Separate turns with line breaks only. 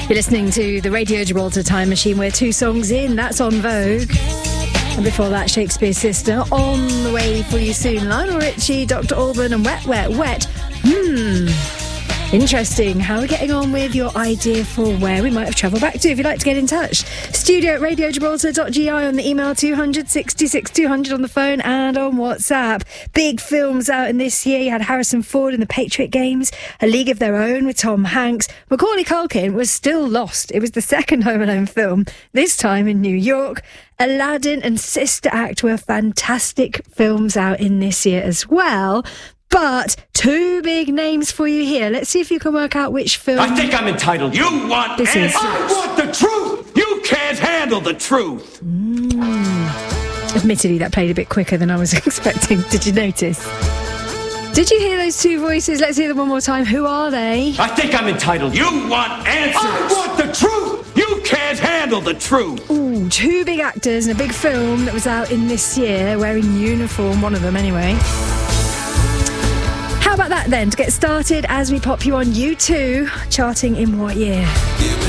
You're listening to the Radio Gibraltar Time Machine. We're 2 songs in. That's On Vogue. And before that, Shakespeare's Sister. On the way for you soon. Lionel Richie, Dr. Alban and Wet, Wet, Wet. Interesting. How are we getting on with your idea for where we might have travelled back to? If you'd like to get in touch, studio at radiogibraltar.gi on the email, 200 66 200 on the phone and on WhatsApp. Big films out in this year. You had Harrison Ford in The Patriot Games, A League of Their Own with Tom Hanks. Macaulay Culkin was still lost. It was the second Home Alone film, this time in New York. Aladdin and Sister Act were fantastic films out in this year as well. But 2 big names for you here. Let's see if you can work out which film.
I think I'm entitled. You want answers. I want the truth. You can't handle the truth.
Admittedly, that played a bit quicker than I was expecting. Did you notice? Did you hear those 2 voices? Let's hear them one more time. Who are they?
I think I'm entitled. You want answers. I want the truth. You can't handle the truth.
Ooh, 2 big actors in a big film that was out in this year, wearing uniform, one of them anyway. How about that then, to get started as we pop you on U2, charting in what year?